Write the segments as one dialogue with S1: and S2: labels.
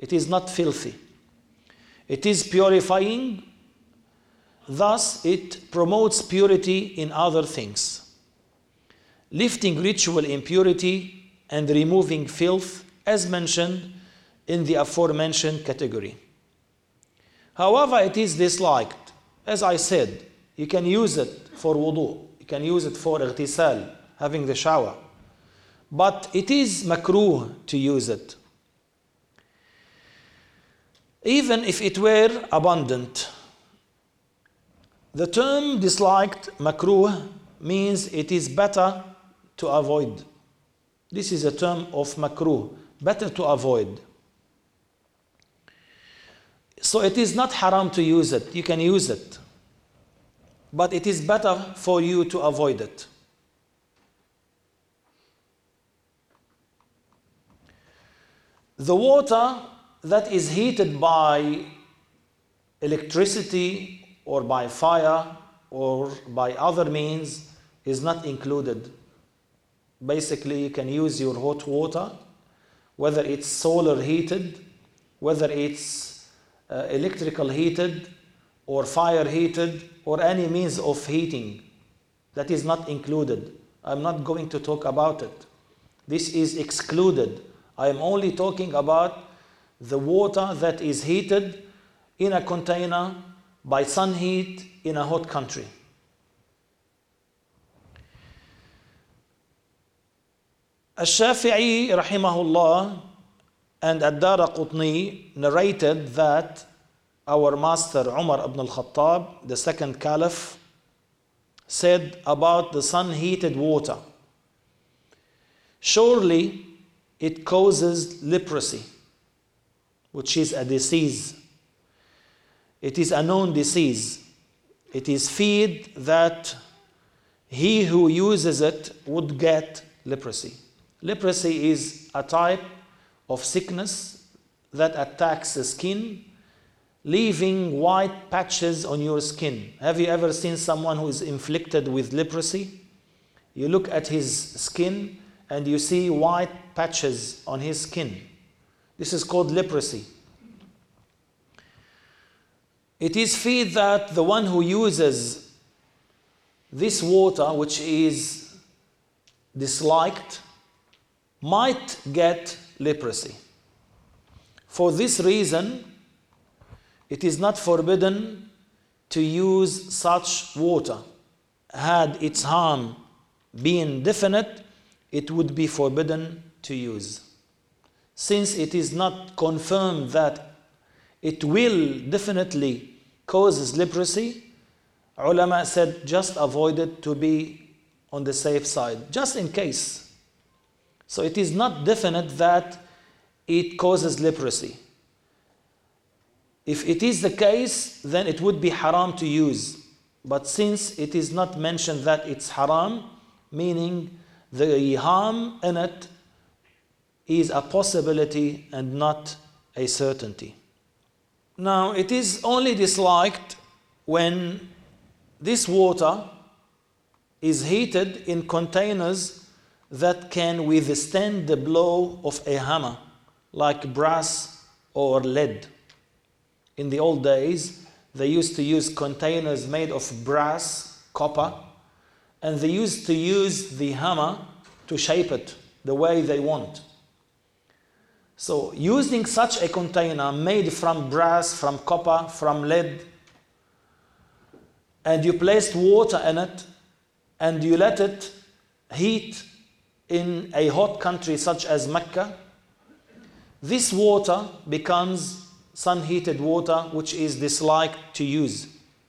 S1: It is not filthy. It is purifying. Thus, it promotes purity in other things, lifting ritual impurity and removing filth, as mentioned in the aforementioned category. However, it is disliked. As I said, you can use it for wudu, you can use it for ightisal, having the shower. But it is makruh to use it. Even if it were abundant. The term disliked, makruh, means it is better to avoid. This is a term of makruh, better to avoid. So it is not haram to use it, you can use it. But it is better for you to avoid it. The water that is heated by electricity or by fire or by other means is not included. Basically, you can use your hot water, whether it's solar heated, whether it's electrical heated or fire heated or any means of heating. That is not included. I'm not going to talk about it. This is excluded. I am only talking about the water that is heated in a container by sun heat in a hot country. Al-Shafi'i rahimahullah and Ad-Daraqutni narrated that our master Umar ibn al-Khattab, the second caliph, said about the sun-heated water, surely it causes leprosy, which is a disease. It is a known disease. It is feared that he who uses it would get leprosy. Leprosy is a type of sickness that attacks the skin, leaving white patches on your skin. Have you ever seen someone who is inflicted with leprosy? You look at his skin and you see white patches on his skin. This is called leprosy. It is feared that the one who uses this water, which is disliked, might get leprosy. For this reason, it is not forbidden to use such water. Had its harm been definite, it would be forbidden to use. Since it is not confirmed that it will definitely cause leprosy, ulama said just avoid it to be on the safe side, just in case. So it is not definite that it causes leprosy. If it is the case, then it would be haram to use. But since it is not mentioned that it's haram, meaning the harm in it is a possibility and not a certainty. Now, it is only disliked when this water is heated in containers that can withstand the blow of a hammer, like brass or lead. In the old days, they used to use containers made of brass, copper, and they used to use the hammer to shape it the way they want. So using such a container made from brass, from copper, from lead, and you placed water in it, and you let it heat in a hot country such as Mecca, this water becomes sun-heated water, which is disliked to use.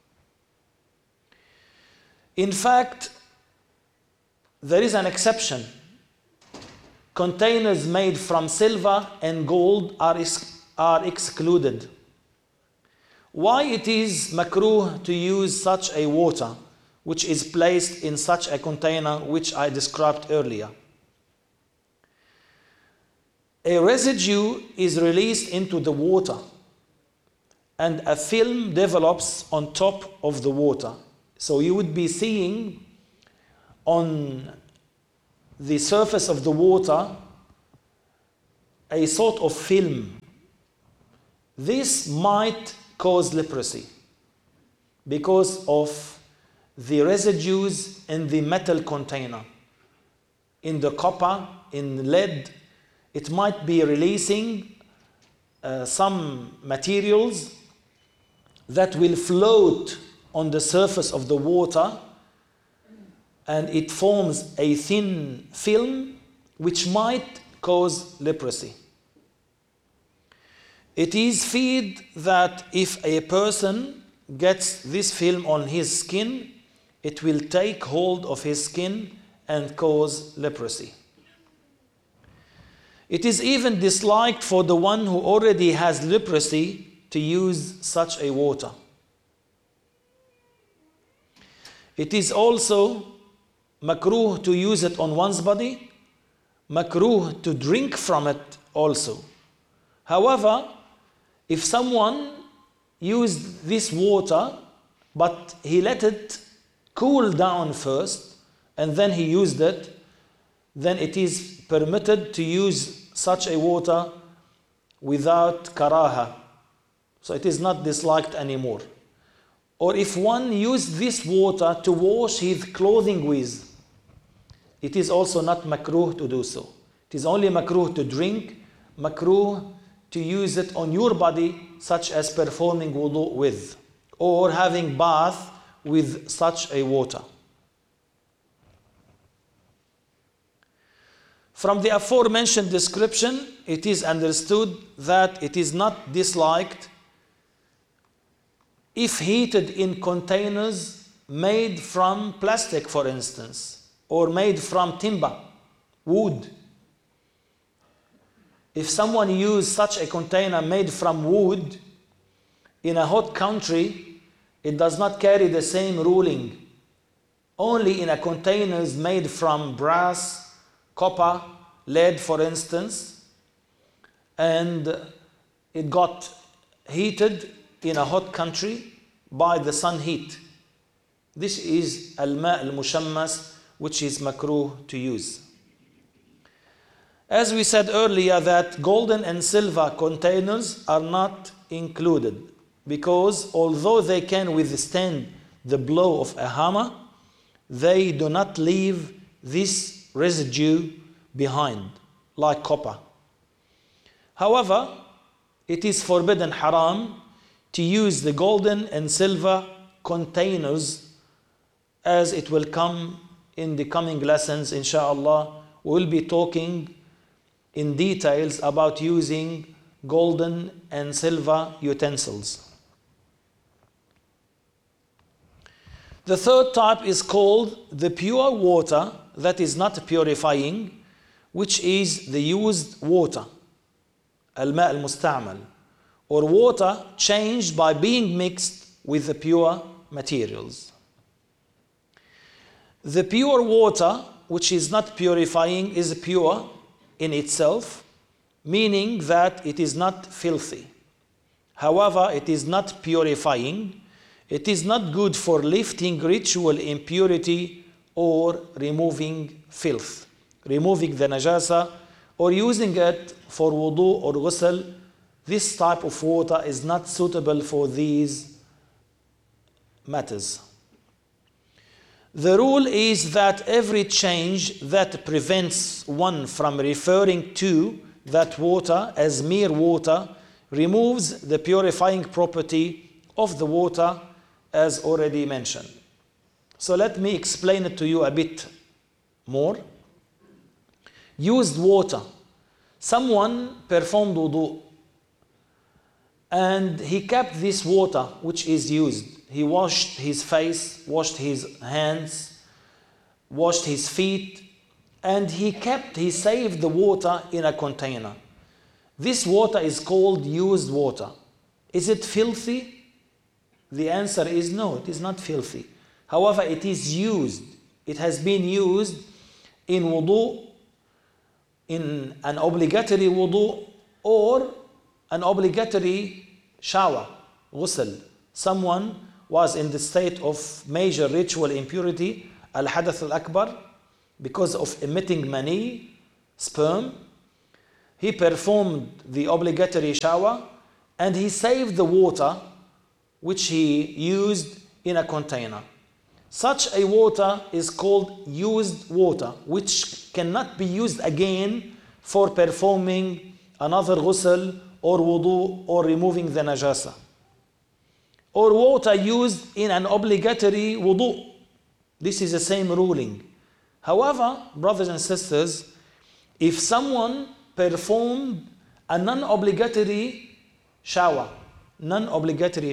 S1: In fact, there is an exception. Containers made from silver and gold are excluded. Why it is makruh to use such a water which is placed in such a container which I described earlier? A residue is released into the water and a film develops on top of the water. So you would be seeing on the surface of the water a sort of film. This might cause leprosy because of the residues in the metal container. In the copper, in lead, it might be releasing some materials that will float on the surface of the water, and it forms a thin film which might cause leprosy. It is feared that if a person gets this film on his skin, it will take hold of his skin and cause leprosy. It is even disliked for the one who already has leprosy to use such a water. It is also makruh to use it on one's body, makruh to drink from it also. However, if someone used this water, but he let it cool down first, and then he used it, then it is permitted to use such a water without karaha. So it is not disliked anymore. Or if one used this water to wash his clothing with, it is also not makruh to do so. It is only makruh to drink, makruh to use it on your body, such as performing wudu with, or having bath with such a water. From the aforementioned description, it is understood that it is not disliked if heated in containers made from plastic, for instance, or made from timber, wood. If someone used such a container made from wood in a hot country, it does not carry the same ruling. Only in a containers made from brass, copper, lead, for instance, and it got heated in a hot country by the sun heat. This is al-ma' al-mushammas, which is makruh to use. As we said earlier, that golden and silver containers are not included, because although they can withstand the blow of a hammer, they do not leave this residue behind, like copper. However, it is forbidden, haram, to use the golden and silver containers, as it will come in the coming lessons, inshallah. We will be talking in details about using golden and silver utensils. The third type is called the pure water that is not purifying, which is the used water, al-ma' al-musta'mal, or water changed by being mixed with the pure materials. The pure water, which is not purifying, is pure in itself, meaning that it is not filthy. However, it is not purifying. It is not good for lifting ritual impurity or removing filth, removing the najasa, or using it for wudu or ghusl. This type of water is not suitable for these matters. The rule is that every change that prevents one from referring to that water as mere water removes the purifying property of the water, as already mentioned. So let me explain it to you a bit more. Used water. Someone performed wudu, and he kept this water which is used. He washed his face, washed his hands, washed his feet, and he saved the water in a container. This water is called used water. Is it filthy? The answer is no, it is not filthy. However, it is used. It has been used in wudu, in an obligatory wudu, or an obligatory shower, ghusl. Someone was in the state of major ritual impurity, al-hadath al-akbar, because of emitting mani, sperm. He performed the obligatory shower, and he saved the water which he used in a container. Such a water is called used water, which cannot be used again for performing another ghusl or wudu or removing the najasa. Or water used in an obligatory wudu. This is the same ruling. However, brothers and sisters, if someone performed a non-obligatory shower, non-obligatory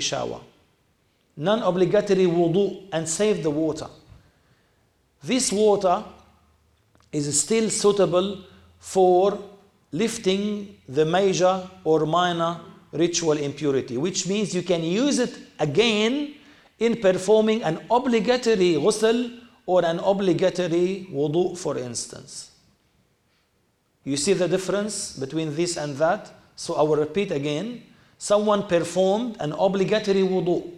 S1: wudu, and saved the water, this water is still suitable for lifting the major or minor ritual impurity, which means you can use it again in performing an obligatory ghusl or an obligatory wudu, for instance. You see the difference between this and that? So I will repeat again. Someone performed an obligatory wudu.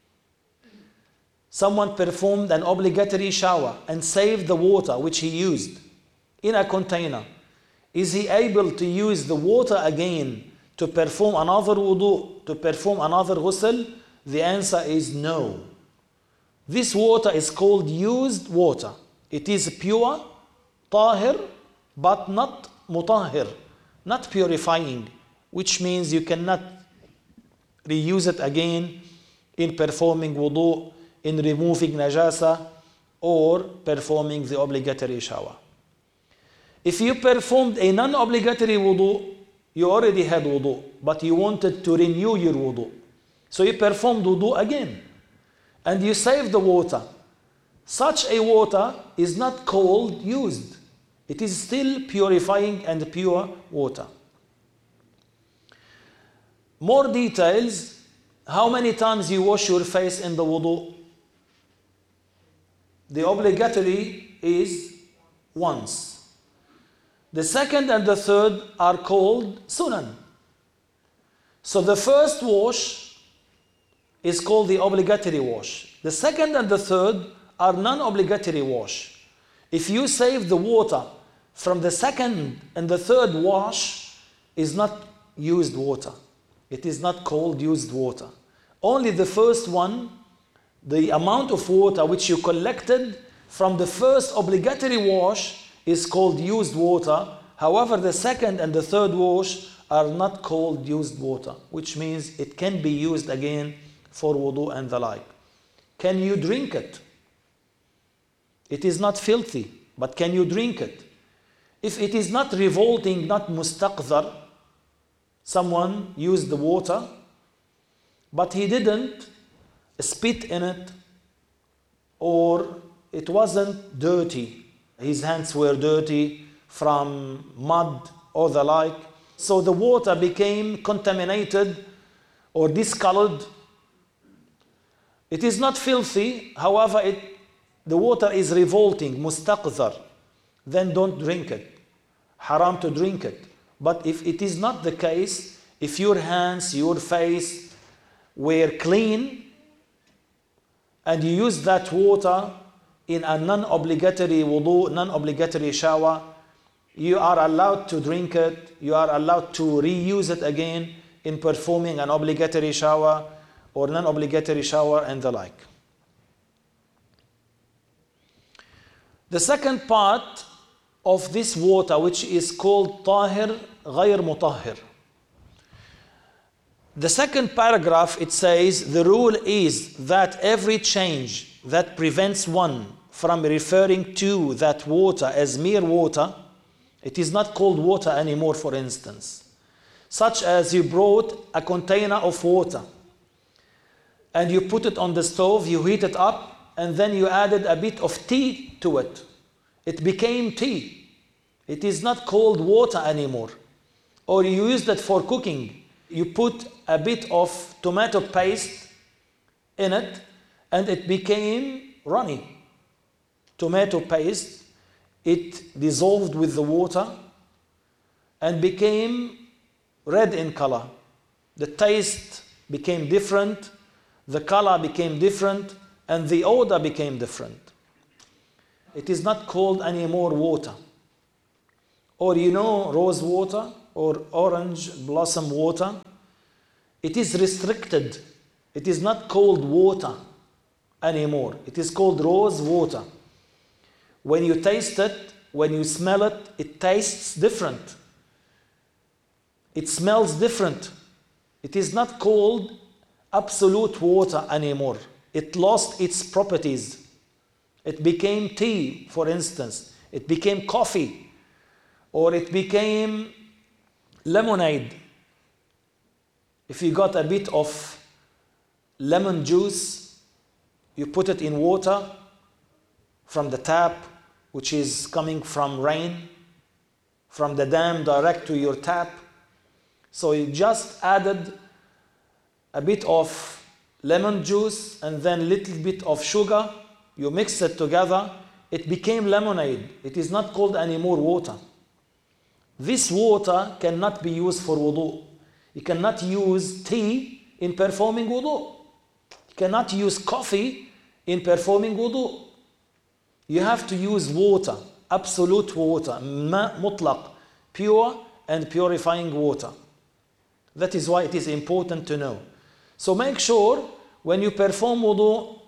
S1: Someone performed an obligatory shower and saved the water which he used in a container. Is he able to use the water again to perform another wudu, to perform another ghusl? The answer is no. This water is called used water. It is pure, tahir, but not mutahhir, not purifying, which means you cannot reuse it again in performing wudu, in removing najasa, or performing the obligatory shower. If you performed a non-obligatory wudu, you already had wudu, but you wanted to renew your wudu. So you performed wudu again, and you saved the water. Such a water is not called used. It is still purifying and pure water. More details. How many times you wash your face in the wudu? The obligatory is once. The second and the third are called sunan. So the first wash is called the obligatory wash. The second and the third are non-obligatory wash. If you save the water from the second and the third wash, is not used water. It is not called used water. Only the first one, the amount of water which you collected from the first obligatory wash, is called used water. However, the second and the third wash are not called used water, which means it can be used again for wudu and the like. Can you drink it? It is not filthy, but can you drink it? If it is not revolting, not mustaqdhar, someone used the water, but he didn't spit in it, or it wasn't dirty. His hands were dirty from mud or the like. So the water became contaminated or discolored. It is not filthy, however, the water is revolting, mustaqdhar. Then don't drink it. Haram to drink it. But if it is not the case, if your hands, your face were clean, and you use that water in a non-obligatory wudu, non-obligatory shower, you are allowed to drink it, you are allowed to reuse it again in performing an obligatory shower or non-obligatory shower and the like. The second part of this water, which is called tahir ghayr mutahhir. The second paragraph, it says, the rule is that every change that prevents one from referring to that water as mere water, it is not called water anymore, for instance. Such as you brought a container of water and you put it on the stove, you heat it up, and then you added a bit of tea to it. It became tea. It is not called water anymore. Or you used it for cooking. You put a bit of tomato paste in it and it became runny. Tomato paste, it dissolved with the water and became red in color. The taste became different, the color became different, and the odor became different. It is not called anymore water. Or rose water or orange blossom water. it is restricted. It is not called water anymore. It is called rose water. When you taste it, when you smell it, it tastes different. It smells different. It is not called absolute water anymore. It lost its properties. It became tea, for instance. It became coffee. Or it became lemonade. If you got a bit of lemon juice, you put it in water from the tap, which is coming from rain, from the dam direct to your tap. So you just added a bit of lemon juice and then a little bit of sugar. You mix it together. It became lemonade. It is not called anymore water. This water cannot be used for wudu. You cannot use tea in performing wudu. You cannot use coffee in performing wudu. You have to use water, absolute water, ma mutlaq, pure and purifying water. That is why it is important to know. So make sure when you perform wudu,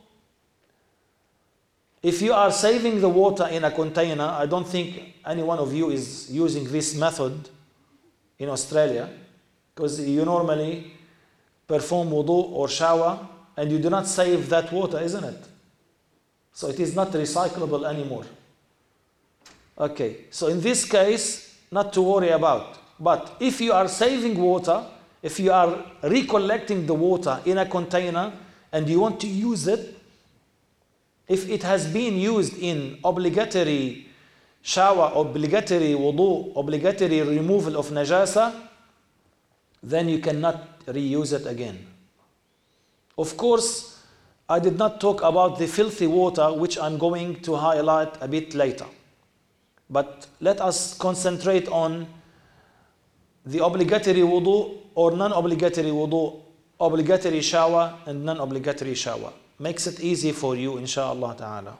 S1: if you are saving the water in a container, I don't think any one of you is using this method in Australia, because you normally perform wudu or shower and you do not save that water, isn't it? So it is not recyclable anymore. Okay, so in this case, not to worry about. But if you are saving water, if you are recollecting the water in a container and you want to use it, if it has been used in obligatory shower, obligatory wudu, obligatory removal of najasa, then you cannot reuse it again. Of course, I did not talk about the filthy water, which I'm going to highlight a bit later. But let us concentrate on the obligatory wudu or non-obligatory wudu, obligatory shower and non-obligatory shower. Makes it easy for you, inshallah ta'ala.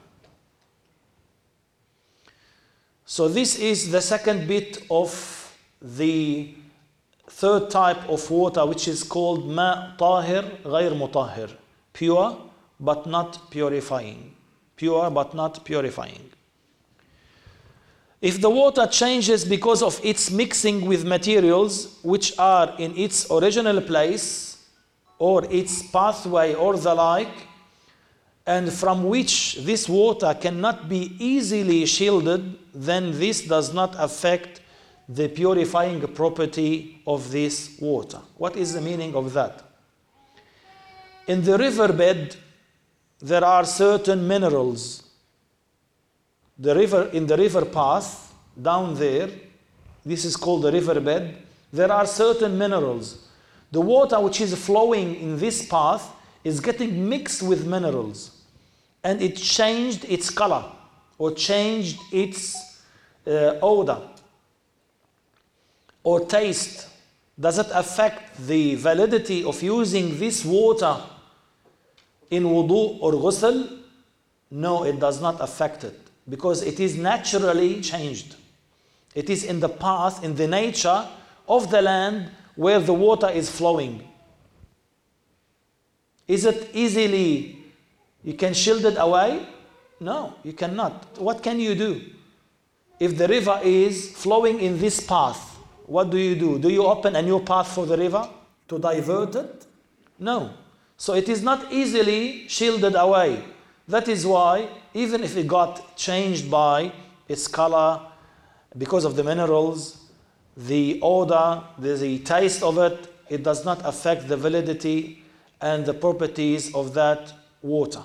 S1: So this is the second bit of the third type of water, which is called ma tahir ghayr mutahhir, pure but not purifying. Pure but not purifying. If the water changes because of its mixing with materials which are in its original place or its pathway or the like, and from which this water cannot be easily shielded, then this does not affect the purifying property of this water. What is the meaning of that? In the riverbed, there are certain minerals. In the river path, down there, this is called the riverbed, there are certain minerals. The water which is flowing in this path is getting mixed with minerals, and it changed its color or changed its odor or taste. Does it affect the validity of using this water in wudu or ghusl? No, it does not affect it, because it is naturally changed. It is in the path, in the nature of the land where the water is flowing. Is it easily, you can shield it away? No, you cannot. What can you do? If the river is flowing in this path, what do? Do you open a new path for the river to divert it? No. So it is not easily shielded away. That is why, even if it got changed by its color, because of the minerals, the odor, the taste of it, it does not affect the validity and the properties of that water.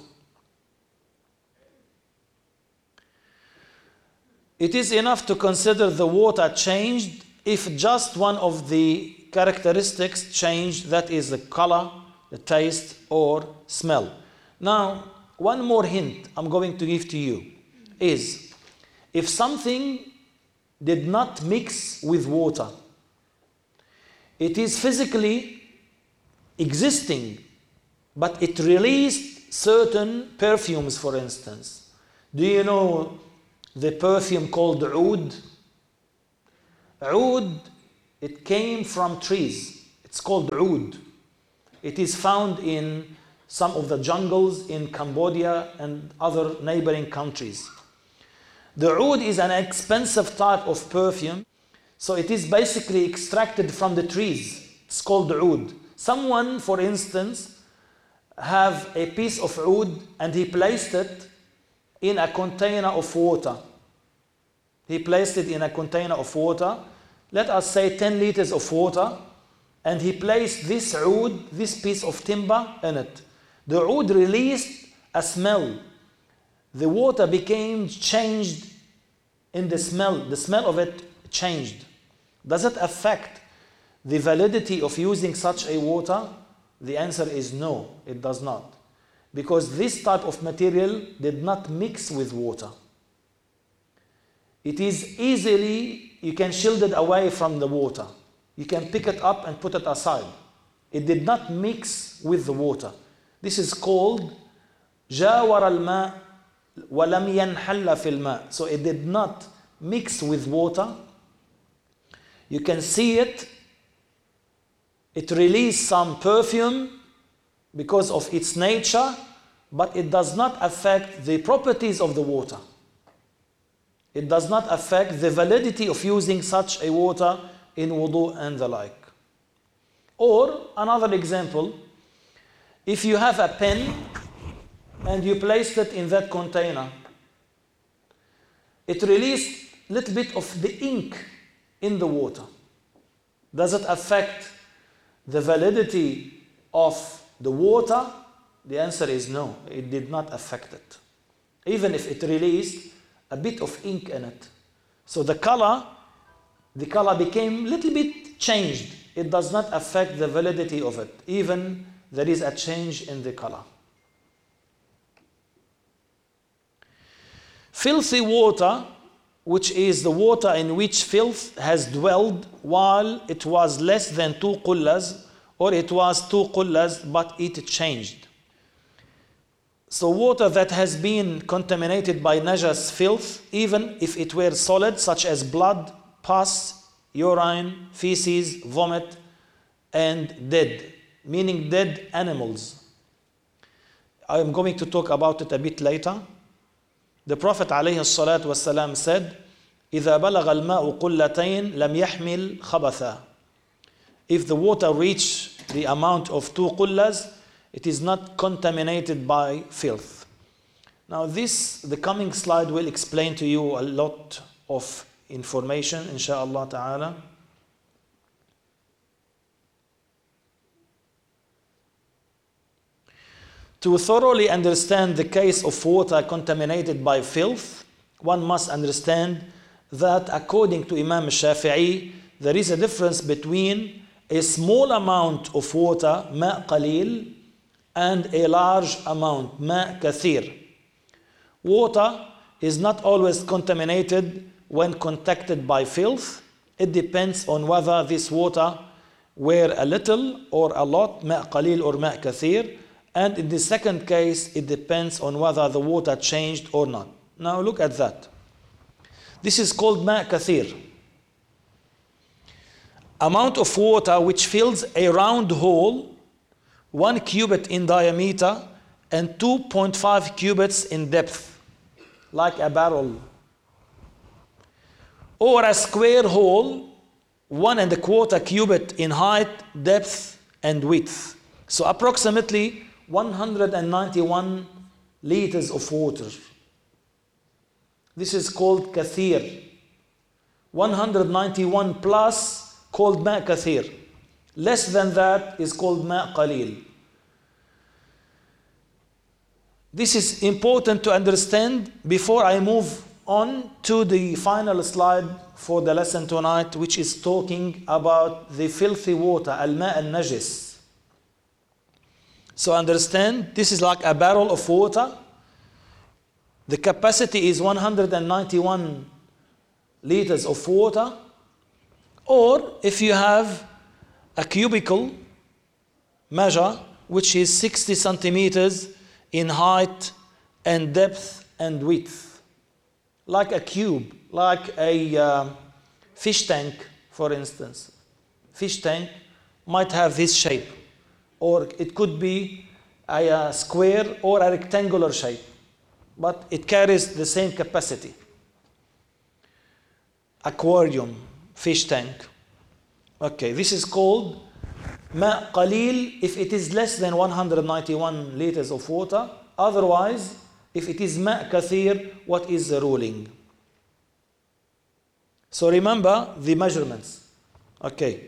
S1: It is enough to consider the water changed if just one of the characteristics changed, that is the color, the taste, or smell. Now, one more hint I'm going to give to you is, if something did not mix with water, it is physically existing, but it released certain perfumes, for instance. Do you know the perfume called oud? Oud, it came from trees. It's called oud. It is found in some of the jungles in Cambodia and other neighboring countries. The oud is an expensive type of perfume, so it is basically extracted from the trees. It's called oud. Someone, for instance, have a piece of oud and he placed it in a container of water. He placed it in a container of water, let us say 10 liters of water, and he placed this oud, this piece of timber in it. The oud released a smell. The water became changed in the smell of it changed. Does it affect the validity of using such a water? The answer is no, it does not. Because this type of material did not mix with water. It is easily, you can shield it away from the water. You can pick it up and put it aside. It did not mix with the water. This is called جاور الماء ولم ينحل في الماء. So it did not mix with water. You can see it. It released some perfume because of its nature, but it does not affect the properties of the water. It does not affect the validity of using such a water in wudu and the like. Or another example, if you have a pen and you placed it in that container, it released a little bit of the ink in the water. Does it affect the validity of the water? The answer is no, it did not affect it. Even if it released a bit of ink in it. So the color became a little bit changed. It does not affect the validity of it, even there is a change in the color. Filthy water, which is the water in which filth has dwelled while it was less than 2 qullas, or it was 2 qullas but it changed. So water that has been contaminated by najas, filth, even if it were solid, such as blood, pus, urine, feces, vomit, and dead, meaning dead animals. I am going to talk about it a bit later. The Prophet ﷺ said, إِذَا بَلَغَ الْمَاءُ قُلَّتَيْن لَمْ يَحْمِلْ خَبَثًا. If the water reach the amount of 2 qullas, it is not contaminated by filth. Now the coming slide will explain to you a lot of information, inshaAllah ta'ala. To thoroughly understand the case of water contaminated by filth, one must understand that according to Imam Shafi'i, there is a difference between a small amount of water, ma' qalil, and a large amount, ma' kathir. Water is not always contaminated when contacted by filth. It depends on whether this water were a little or a lot, ma' qalil or ma' kathir. And in the second case, it depends on whether the water changed or not. Now look at that. This is called ma' kathir. Amount of water which fills a round hole, 1 cubit in diameter and 2.5 cubits in depth, like a barrel. Or a square hole, 1.25 cubit in height, depth, and width. So approximately 191 liters of water. This is called kathir. 191 plus called ma' kathir. Less than that is called ma' qalil. This is important to understand before I move on to the final slide for the lesson tonight, which is talking about the filthy water, al-ma' al-najis. So understand, this is like a barrel of water. The capacity is 191 liters of water. Or if you have a cubical measure, which is 60 centimeters in height and depth and width. Like a cube, like a fish tank, for instance. Fish tank might have this shape. or it could be a square or a rectangular shape, but it carries the same capacity. Aquarium, fish tank. Okay, this is called ماء قليل if it is less than 191 liters of water. Otherwise, if it is ماء كثير, what is the ruling? So remember the measurements. Okay.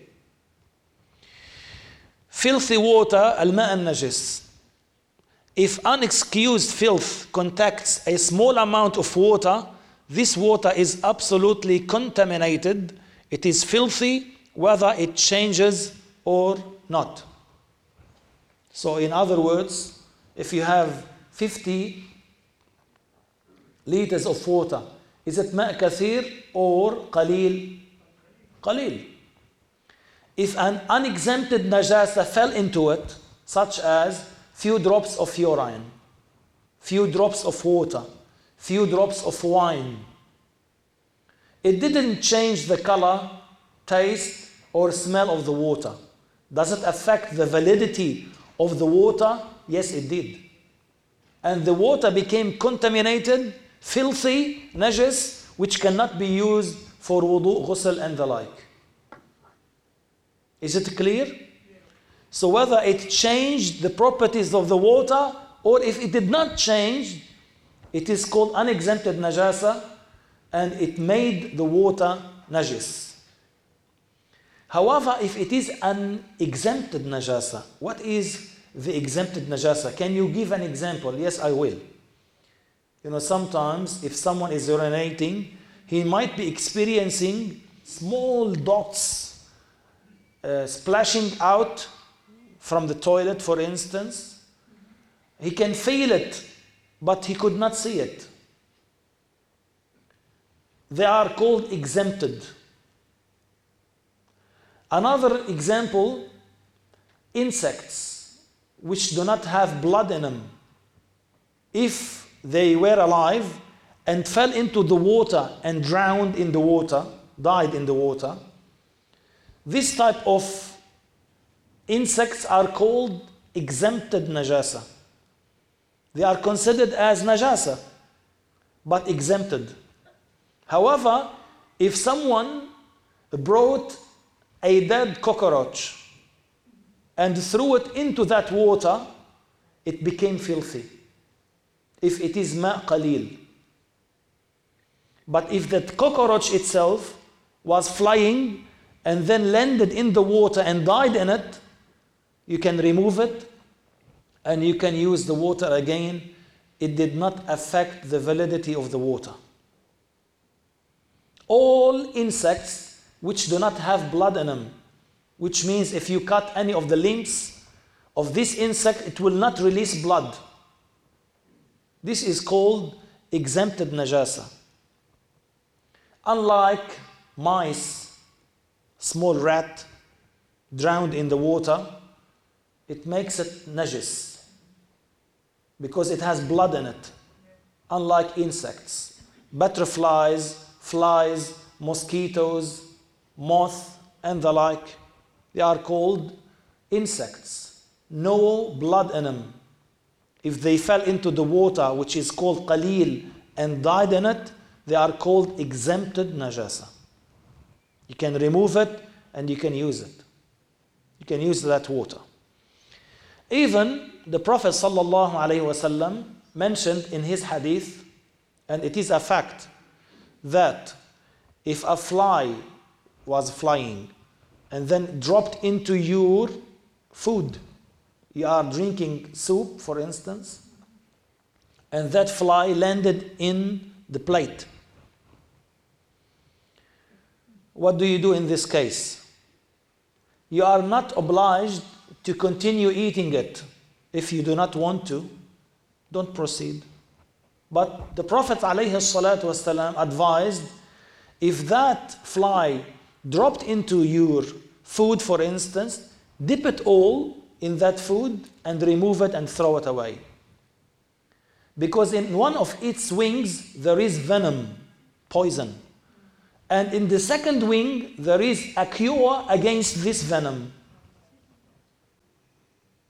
S1: Filthy water, الماء النجس. If unexcused filth contacts a small amount of water, this water is absolutely contaminated. It is filthy whether it changes or not. So in other words, if you have 50 liters of water, is it ماء كثير or قليل? قليل. If an unexempted najasa fell into it, such as few drops of urine, few drops of water, few drops of wine, it didn't change the color, taste, or smell of the water. Does it affect the validity of the water? Yes, it did. And the water became contaminated, filthy, najis, which cannot be used for wudu, ghusl, and the like. Is it clear? So whether it changed the properties of the water or if it did not change, it is called unexempted najasa and it made the water najis. However, if it is an exempted najasa, what is the exempted najasa? Can you give an example? Yes, I will. You know, sometimes if someone is urinating, he might be experiencing small dots splashing out from the toilet, for instance. He can feel it, but he could not see it. They are called exempted. Another example, insects which do not have blood in them. If they were alive and fell into the water and drowned in the water, died in the water, this type of insects are called exempted najasa. They are considered as najasa, but exempted. However, if someone brought a dead cockroach and threw it into that water, it became filthy. If it is ma' qalil. But if that cockroach itself was flying and then landed in the water and died in it, you can remove it and you can use the water again. It did not affect the validity of the water. All insects which do not have blood in them, which means if you cut any of the limbs of this insect, it will not release blood. This is called exempted najasa. Unlike mice, small rat drowned in the water, it makes it najis because it has blood in it. Unlike insects, butterflies, flies, mosquitoes, moth, and the like, they are called insects. No blood in them. If they fell into the water, which is called qalil, and died in it, they are called exempted najasa. You can remove it and you can use it. You can use that water. Even the Prophet ﷺ mentioned in his hadith, and it is a fact, that if a fly was flying and then dropped into your food, you are drinking soup, for instance, and that fly landed in the plate, what do you do in this case? You are not obliged to continue eating it. If you do not want to, don't proceed. But the Prophet ﷺ advised, if that fly dropped into your food, for instance, dip it all in that food and remove it and throw it away. Because in one of its wings there is venom, poison. And in the second wing there is a cure against this venom.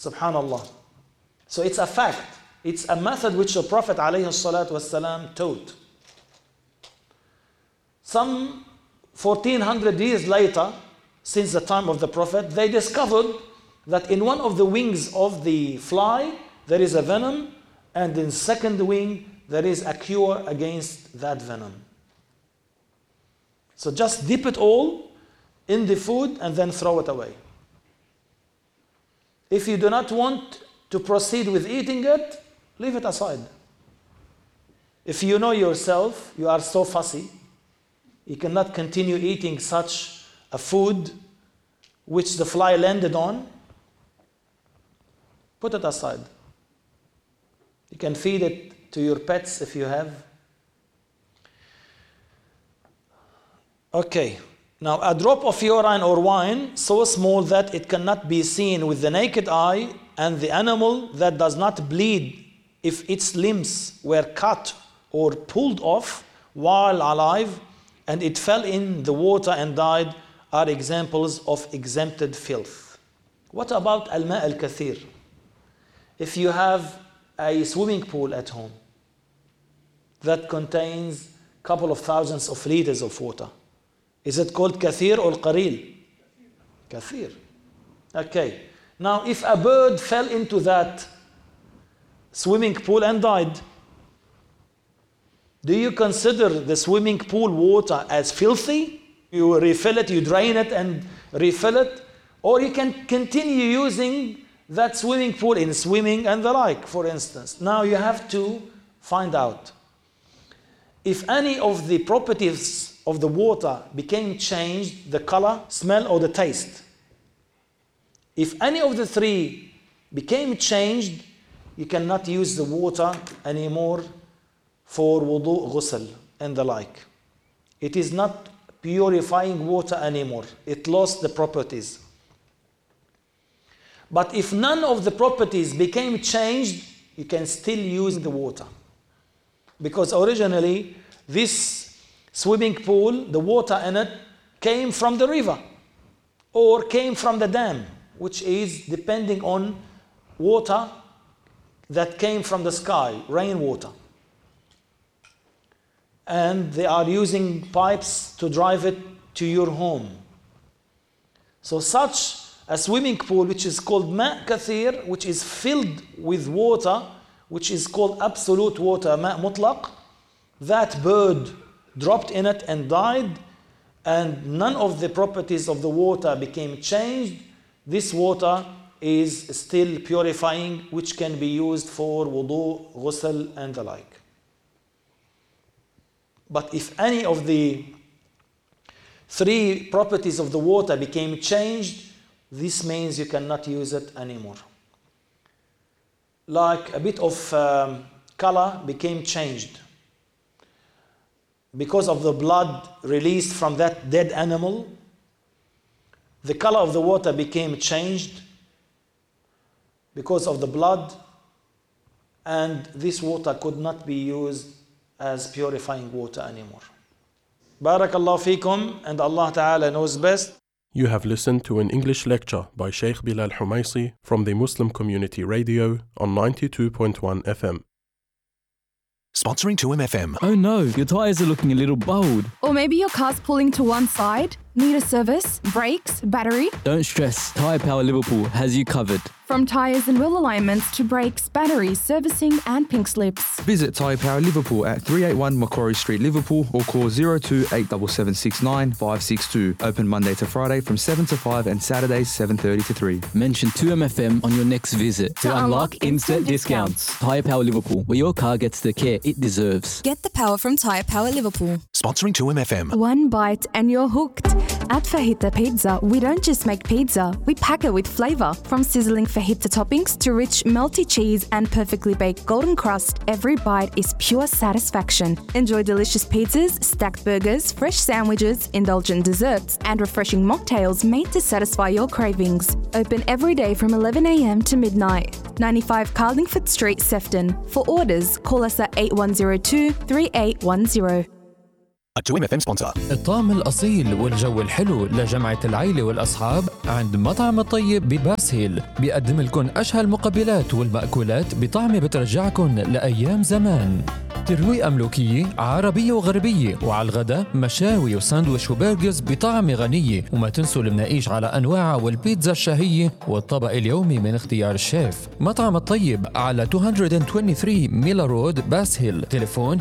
S1: Subhanallah. So it's a fact. It's a method which the Prophet ﷺ taught. Some 1400 years later, since the time of the Prophet, they discovered that in one of the wings of the fly, there is a venom, and in the second wing, there is a cure against that venom. So just dip it all in the food and then throw it away. If you do not want to proceed with eating it, leave it aside. If you know yourself, you are so fussy, you cannot continue eating such a food which the fly landed on, put it aside. You can feed it to your pets if you have. Okay, now a drop of urine or wine so small that it cannot be seen with the naked eye, and the animal that does not bleed if its limbs were cut or pulled off while alive, and it fell in the water and died, are examples of exempted filth. What about al-ma' al-kathir? If you have a swimming pool at home that contains a couple of thousands of liters of water, is it called kathir or qaril? Kathir. Okay. Now, if a bird fell into that swimming pool and died, do you consider the swimming pool water as filthy? You refill it, you drain it and refill it, or you can continue using that swimming pool in swimming and the like, for instance. Now you have to find out if any of the properties of the water became changed, the color, smell, or the taste. If any of the three became changed, you cannot use the water anymore for wudu, ghusl, and the like. It is not purifying water anymore. It lost the properties. But if none of the properties became changed, you can still use the water. Because originally, this swimming pool, the water in it, came from the river or came from the dam, which is depending on water that came from the sky, rainwater. And they are using pipes to drive it to your home. So such a swimming pool, which is called ma' kathir, which is filled with water, which is called absolute water, ma' mutlaq, that bird dropped in it and died, and none of the properties of the water became changed, this water is still purifying, which can be used for wudu, ghusl, and the like. But if any of the three properties of the water became changed, this means you cannot use it anymore. Like a bit of color became changed because of the blood released from that dead animal. The color of the water became changed because of the blood, and this water could not be used as purifying water anymore. Barakallahu feekum, and Allah Ta'ala knows best.
S2: You have listened to an English lecture by Sheikh Bilal Humaisi from the Muslim Community Radio on 92.1 FM.
S3: Sponsoring 2MFM.
S4: Oh no, your tyres are looking a little bald.
S5: Or maybe your car's pulling to one side. Need a service, brakes, battery?
S4: Don't stress, Tyre Power Liverpool has you covered.
S5: From tyres and wheel alignments to brakes, batteries, servicing and pink slips.
S6: Visit Tyre Power Liverpool at 381 Macquarie Street, Liverpool, or call 02-87769-562. Open Monday to Friday from 7 to 5 and Saturdays 7:30 to 3.
S4: Mention 2MFM on your next visit to unlock instant discounts. Tyre Power Liverpool, where your car gets the care it deserves.
S7: Get the power from Tyre Power Liverpool.
S3: Sponsoring 2MFM.
S5: One bite and you're hooked. At Fajita Pizza, we don't just make pizza, we pack it with flavour. From sizzling fajita toppings to rich melty cheese and perfectly baked golden crust, every bite is pure satisfaction. Enjoy delicious pizzas, stacked burgers, fresh sandwiches, indulgent desserts, and refreshing mocktails made to satisfy your cravings. Open every day from 11 a.m. to midnight. 95 Carlingford Street, Sefton. For orders, call us at 8102 3810.
S3: A 2MFM sponsor.
S8: الطعم الأصيل والجو الحلو لجمعة العيلة والأصحاب عند مطعم الطيب بباس هيل. بيقدم لكم أشهى المقبلات والمأكولات بطعم بترجعكم لأيام زمان. ترويقة ملوكية عربية وغربية، وعلى الغداء مشاوي وساندويش وبرجرز بطعم غنية. وما تنسوا المناقيش على أنواعها والبيتزا الشهية والطبق اليومي من اختيار الشيف. مطعم الطيب على 223 ميلا رود باس هيل. تليفون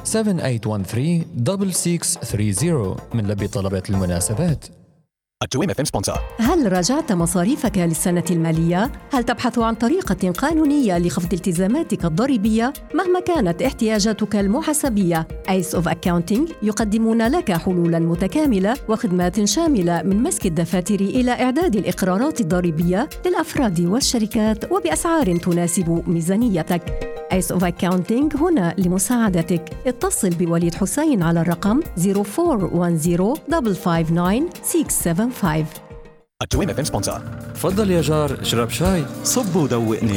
S8: 7813-6630. من لبي طلبات المناسبات.
S3: A 2MFM sponsor.
S9: هل راجعت مصاريفك للسنة المالية؟ هل تبحث عن طريقة قانونية لخفض التزاماتك الضريبية مهما كانت احتياجاتك المحاسبية؟ Ace of Accounting يقدمون لك حلولاً متكاملة وخدمات شاملة من مسك الدفاتر إلى إعداد الإقرارات الضريبية للأفراد والشركات وبأسعار تناسب ميزانيتك. Ace of Accounting هنا لمساعدتك. اتصل بوليد حسين على الرقم 0410-559-675.
S3: A 2MFM sponsor.
S8: تفضل يا جار، اشرب شاي.
S10: صب ودوقني.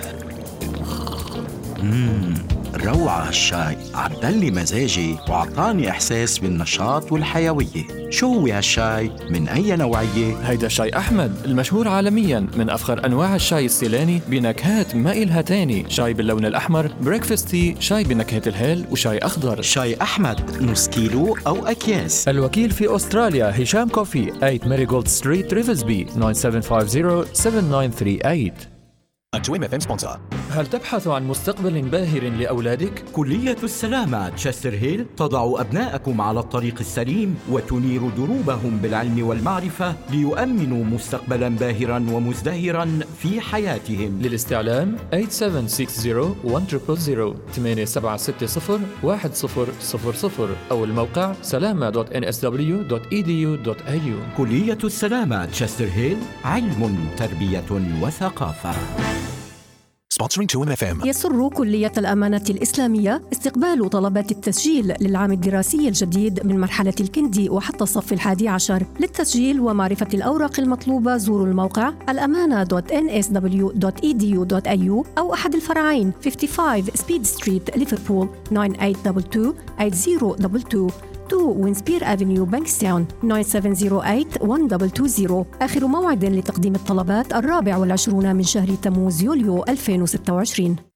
S10: روعة هالشاي، عدلي مزاجي وعطاني إحساس بالنشاط والحيوية. شو هو هالشاي؟ من أي نوعية؟
S8: هيدا شاي أحمد المشهور عالميا، من أفخر أنواع الشاي السيلاني بنكهات ما إلها تاني. شاي باللون الأحمر، بريكفاست تي، شاي بنكهة الهيل، وشاي أخضر.
S10: شاي أحمد نص كيلو أو أكياس.
S8: الوكيل في أستراليا هشام كوفي، 8 ماريغولد ستريت ريفزبي 9750-7938.
S3: A 2MFM sponsor.
S8: هل تبحث عن مستقبل باهر لأولادك؟
S10: كلية السلامة تشستر هيل تضع أبنائكم على الطريق السليم وتنير دروبهم بالعلم والمعرفة ليؤمنوا مستقبلا باهرا ومزدهرا في حياتهم.
S8: للاستعلام 8760-1000 8760-1000 أو الموقع salama.nsw.edu.au.
S10: كلية السلامة تشستر هيل، علم، تربية وثقافة.
S3: Sponsoring 2MFM.
S9: يسر كلية الأمانة الإسلامية استقبال طلبات التسجيل للعام الدراسي الجديد من مرحلة الكندي وحتى الصف 11. للتسجيل ومعرفة الأوراق المطلوبة زوروا الموقع الأمانة.nsw.edu.au أو أحد الفرعين 55 سبيد ستريت ليفربول 9822-8022 2 وينسبير أفنيو بانكستاون 9708-1220. آخر موعد لتقديم الطلبات 24 من شهر تموز يوليو 2026.